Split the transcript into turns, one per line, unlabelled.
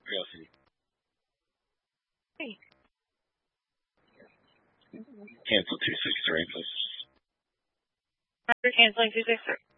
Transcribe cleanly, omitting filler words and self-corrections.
Real city.
Hey.
Cancel 263, please.
After canceling 263.